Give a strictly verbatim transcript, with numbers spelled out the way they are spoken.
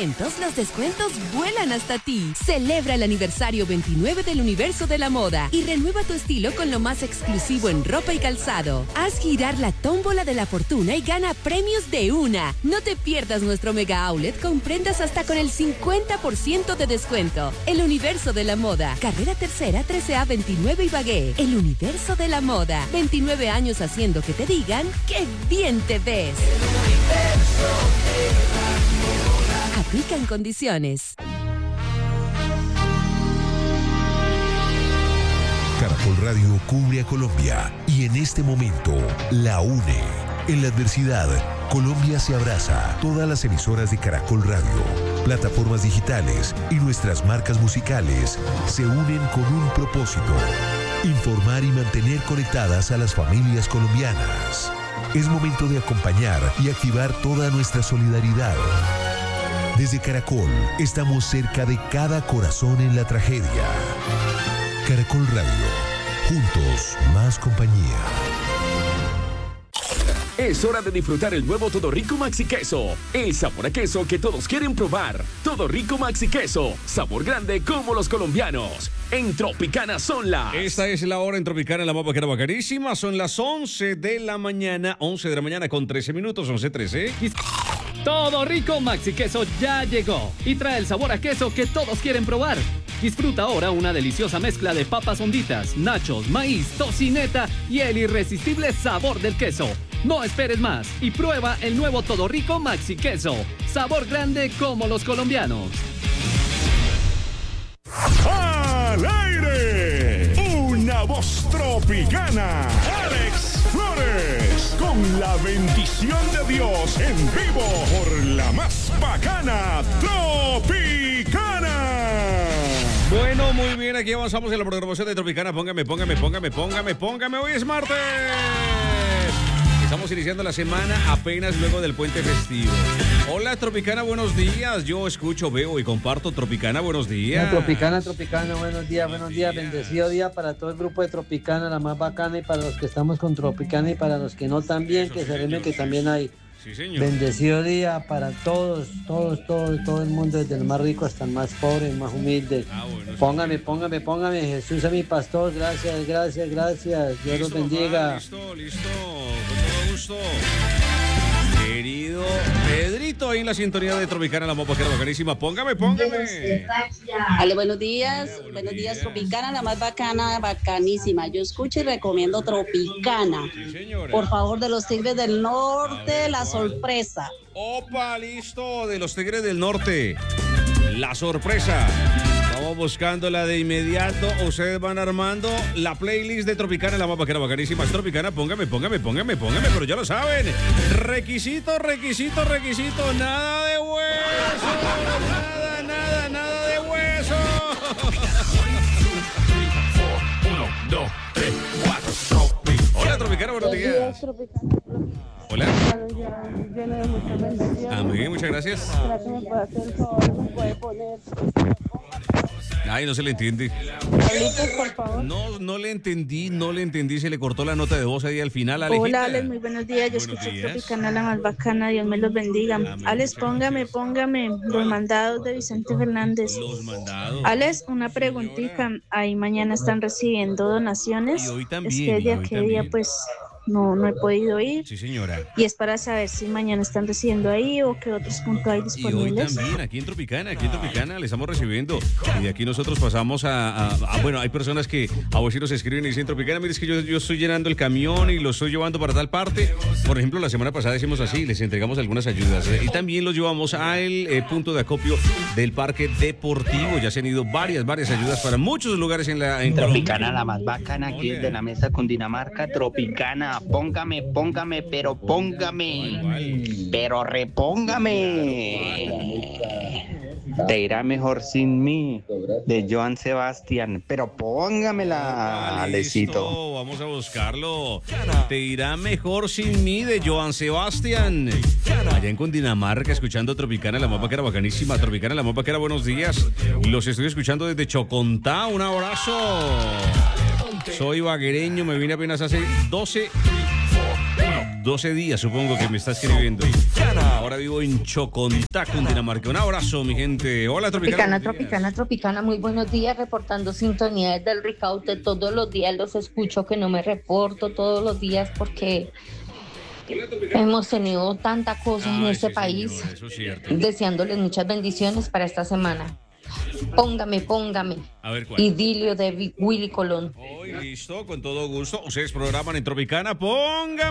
Asientos, los descuentos vuelan hasta ti. Celebra el aniversario veintinueve del Universo de la Moda y renueva tu estilo con lo más exclusivo en ropa y calzado. Haz girar la tómbola de la fortuna y gana premios de una. No te pierdas nuestro mega outlet con prendas hasta con el cincuenta por ciento de descuento. El Universo de la Moda. Carrera Tercera, trece A veintinueve Ibagué. El Universo de la Moda. veintinueve años haciendo que te digan ¡qué bien te ves! El Universo de la Moda. Aplican condiciones. Caracol Radio cubre a Colombia y en este momento la une. En la adversidad, Colombia se abraza. Todas las emisoras de Caracol Radio, plataformas digitales y nuestras marcas musicales se unen con un propósito: informar y mantener conectadas a las familias colombianas. Es momento de acompañar y activar toda nuestra solidaridad. Desde Caracol, estamos cerca de cada corazón en la tragedia. Caracol Radio, juntos más compañía. Es hora de disfrutar el nuevo Todo Rico Maxi Queso. El sabor a queso que todos quieren probar. Todo Rico Maxi Queso. Sabor grande como los colombianos. En Tropicana son las... Esta es la hora en Tropicana, la más bacana, bacanísima. Son las once de la mañana. once de la mañana con trece minutos. once trece. Todo Rico Maxi Queso ya llegó. Y trae el sabor a queso que todos quieren probar. Disfruta ahora una deliciosa mezcla de papas honditas, nachos, maíz, tocineta y el irresistible sabor del queso. No esperes más y prueba el nuevo Todo Rico Maxi Queso. Sabor grande como los colombianos. ¡Al aire! Una voz tropicana. Alex Flores. Con la bendición de Dios en vivo por la más bacana Tropicana. Bueno, muy bien, aquí avanzamos en la programación de Tropicana. Póngame, póngame, póngame, póngame, póngame. Hoy es martes. Estamos iniciando la semana apenas luego del puente festivo. Hola, Tropicana, buenos días. Yo escucho, veo y comparto Tropicana, buenos días. Hola, Tropicana, Tropicana, buenos días, buenos días. Bendecido día para todo el grupo de Tropicana, la más bacana, y para los que estamos con Tropicana y para los que no también, que sabemos que también hay. Sí, señor. Bendecido día para todos, todos, todos, todo el mundo, desde el más rico hasta el más pobre, el más humilde. Ah, bueno, póngame, sí. póngame, póngame, Jesús es mi pastor, gracias, gracias, gracias. Dios los bendiga. Man, listo, listo, con todo gusto. Querido Pedrito, ahí en la sintonía de Tropicana, la más bacanísima. Póngame, póngame. Vale, buenos días. Hola, buenos, buenos días, días, Tropicana, la más bacana, bacanísima. Yo escucho y recomiendo Tropicana. Sí, señora. Por favor, de los Tigres del Norte, ver, la sorpresa. Opa, listo, de los Tigres del Norte. La sorpresa. Vamos buscándola de inmediato. Ustedes van armando la playlist de Tropicana, la más bacana, bacanísima. Es Tropicana, póngame, póngame, póngame, póngame, pero ya lo saben. Requisito, requisito, requisito. Nada de hueso. Nada, nada, nada de hueso. Uno, dos, tres, cuatro, Tropicana. Hola, Tropicana, buenos días. Hola. Amén, muchas gracias. Ay, no se le entiende. No, no le entendí, no le entendí. Se le cortó la nota de voz ahí al final, Alejita. Hola, Alex, muy buenos días. Yo escucho Tropicana, la más bacana. Dios me los bendiga. Amén. Alex, póngame, póngame los mandados de Vicente Fernández. Los mandados. Alex, una preguntita. Ahí mañana están recibiendo donaciones. Y hoy también. Es que de aquel día, pues... No, no he podido ir. Sí, señora. Y es para saber si mañana están recibiendo ahí o qué otros puntos hay disponibles. Y hoy también, aquí en Tropicana, aquí en Tropicana le estamos recibiendo. Y de aquí nosotros pasamos a, a, a bueno, hay personas que a vos sí nos escriben y dicen, Tropicana, mire, es que yo, yo estoy llenando el camión y lo estoy llevando para tal parte. Por ejemplo, la semana pasada hicimos así, les entregamos algunas ayudas. Y también los llevamos al eh, punto de acopio del parque deportivo. Ya se han ido varias, varias ayudas para muchos lugares en la en Tropicana, Colombia. La más bacana aquí desde la mesa con Dinamarca. Tropicana, póngame, póngame, pero póngame, pero repóngame. Te irá mejor sin mí, de Joan Sebastián, pero póngamela, Alecito. Vamos a buscarlo. Te irá mejor sin mí, de Joan Sebastián. Allá en Cundinamarca, escuchando Tropicana, la más bacana, bacanísima. Tropicana, la más bacana, buenos días. Los estoy escuchando desde Chocontá, un abrazo. Soy baguereño, me vine apenas hace doce, doce días, supongo que me está escribiendo. Ahora Ahora vivo en Chocontá, Cundinamarca. Un abrazo, mi gente. Hola, Tropicana. Tropicana, Tropicana, Tropicana, muy buenos días, reportando sintonía desde el Ricaute. Todos los días los escucho, que no me reporto todos los días porque hemos tenido tanta cosa en este sí, país. señora, eso es cierto. Deseándoles muchas bendiciones para esta semana. Póngame, póngame. A ver, ¿cuál? Idilio de Vi- Willy Colón. Hoy listo, con todo gusto. Ustedes programan en Tropicana. Póngame.